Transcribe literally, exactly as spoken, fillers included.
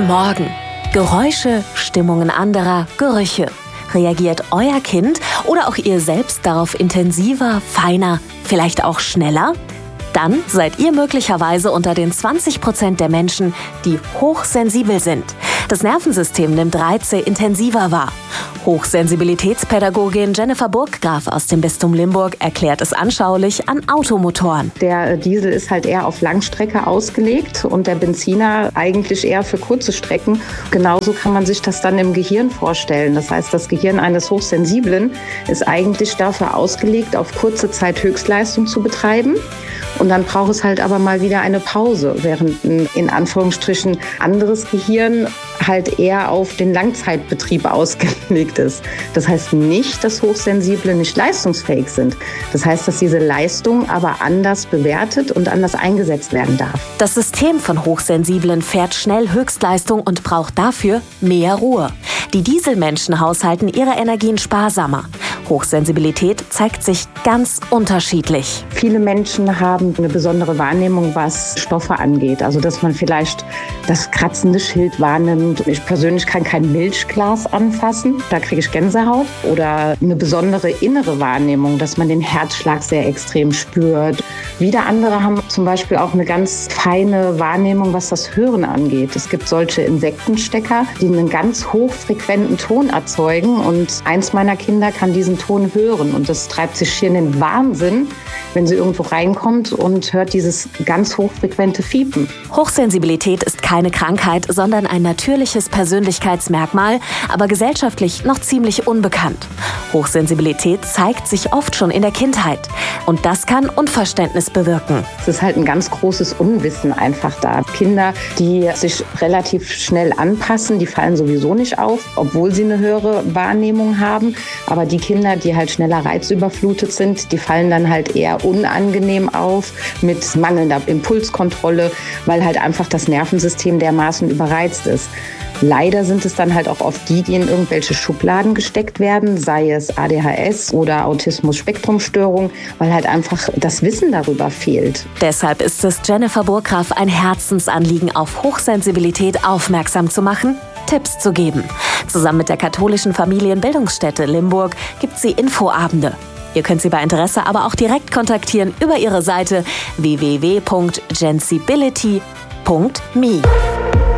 Guten Morgen. Geräusche, Stimmungen anderer, Gerüche. Reagiert euer Kind oder auch ihr selbst darauf intensiver, feiner, vielleicht auch schneller? Dann seid ihr möglicherweise unter den zwanzig Prozent der Menschen, die hochsensibel sind. Das Nervensystem nimmt Reize intensiver wahr. Hochsensibilitätspädagogin Jennifer Burggraf aus dem Bistum Limburg erklärt es anschaulich an Automotoren. Der Diesel ist halt eher auf Langstrecke ausgelegt und der Benziner eigentlich eher für kurze Strecken. Genauso kann man sich das dann im Gehirn vorstellen. Das heißt, das Gehirn eines Hochsensiblen ist eigentlich dafür ausgelegt, auf kurze Zeit Höchstleistung zu betreiben. Und dann braucht es halt aber mal wieder eine Pause, während ein in Anführungsstrichen anderes Gehirn halt eher auf den Langzeitbetrieb ausgelegt ist. Das heißt nicht, dass Hochsensible nicht leistungsfähig sind. Das heißt, dass diese Leistung aber anders bewertet und anders eingesetzt werden darf. Das System von Hochsensiblen fährt schnell Höchstleistung und braucht dafür mehr Ruhe. Die Dieselmenschen haushalten ihre Energien sparsamer. Hochsensibilität zeigt sich ganz unterschiedlich. Viele Menschen haben eine besondere Wahrnehmung, was Stoffe angeht. Also dass man vielleicht das kratzende Schild wahrnimmt. Ich persönlich kann kein Milchglas anfassen, da kriege ich Gänsehaut. Oder eine besondere innere Wahrnehmung, dass man den Herzschlag sehr extrem spürt. Wieder andere haben zum Beispiel auch eine ganz feine Wahrnehmung, was das Hören angeht. Es gibt solche Insektenstecker, die einen ganz hochfrequenten Ton erzeugen. Und eins meiner Kinder kann diesen Ton hören. Und das treibt sich hier in den Wahnsinn, wenn sie irgendwo reinkommt und hört dieses ganz hochfrequente Fiepen. Hochsensibilität ist keine Krankheit, sondern ein natürliches Persönlichkeitsmerkmal, aber gesellschaftlich noch ziemlich unbekannt. Hochsensibilität zeigt sich oft schon in der Kindheit. Und das kann Unverständnis bewirken. Es ist halt ein ganz großes Unwissen einfach da. Kinder, die sich relativ schnell anpassen, die fallen sowieso nicht auf, obwohl sie eine höhere Wahrnehmung haben. Aber die Kinder, die halt schneller reizüberflutet sind, die fallen dann halt eher unangenehm auf mit mangelnder Impulskontrolle, weil halt einfach das Nervensystem dermaßen überreizt ist. Leider sind es dann halt auch oft die, die in irgendwelche Schubladen gesteckt werden, sei es A D H S oder Autismus-Spektrum-Störung, weil halt einfach das Wissen darüber fehlt. Deshalb ist es Jennifer Burggraf ein Herzensanliegen, auf Hochsensibilität aufmerksam zu machen, Tipps zu geben. Zusammen mit der katholischen Familienbildungsstätte Limburg gibt sie Infoabende. Ihr könnt sie bei Interesse aber auch direkt kontaktieren über ihre Seite w w w punkt gensibility punkt me.